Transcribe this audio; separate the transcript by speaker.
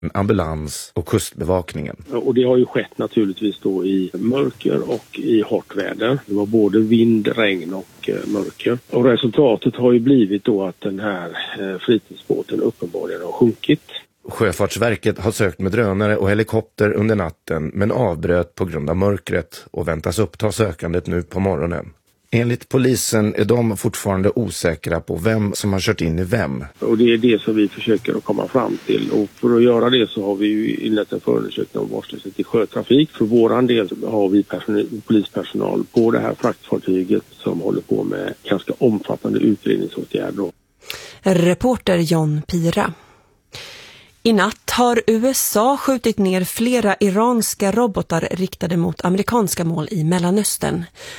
Speaker 1: ambulans och kustbevakningen.
Speaker 2: Och det har ju skett naturligtvis då i mörker och i hårt väder. Det var både vind, regn och mörker. Och resultatet har ju blivit då att den här fritidsbåten uppenbarligen har sjunkit.
Speaker 1: Sjöfartsverket har sökt med drönare och helikopter under natten men avbröt på grund av mörkret och väntas uppta sökandet nu på morgonen. Enligt polisen är de fortfarande osäkra på vem som har kört in i vem.
Speaker 2: Och det är det som vi försöker att komma fram till. Och för att göra det så har vi ju inlett en förundersökning om vårdslöshet i sjötrafik. För våran del har vi polispersonal på det här fraktfartyget som håller på med ganska omfattande utredningsåtgärder.
Speaker 3: Reporter John Pira. I natt har USA skjutit ner flera iranska robotar riktade mot amerikanska mål i Mellanöstern.